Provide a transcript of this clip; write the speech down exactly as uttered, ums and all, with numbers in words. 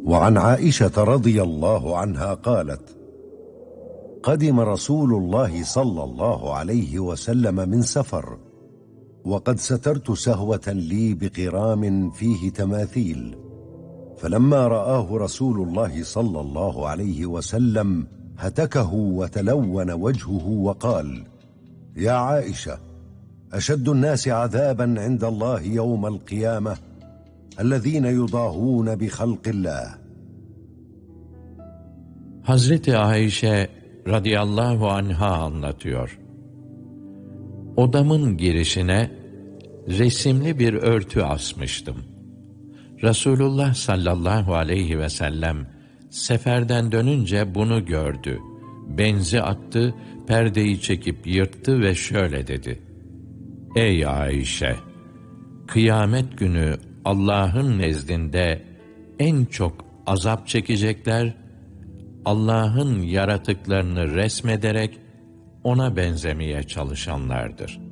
وعن عائشة رضي الله عنها قالت: قدم رسول الله صلى الله عليه وسلم من سفر، وقد سترت سهوة لي بقرام فيه تماثيل، فلما رآه رسول الله صلى الله عليه وسلم هتكه وتلون وجهه وقال: يا عائشة، أشد الناس عذابا عند الله يوم القيامة الذين يضاهون بخلق الله. Hazreti Ayşe radıyallahu anha anlatıyor. Odamın girişine resimli bir örtü asmıştım. Resulullah sallallahu aleyhi ve sellem seferden dönünce bunu gördü. Benzi attı, perdeyi çekip yırttı ve şöyle dedi: Ey Ayşe! Kıyamet günü Allah'ın nezdinde en çok azap çekecekler, Allah'ın yaratıklarını resmederek ona benzemeye çalışanlardır.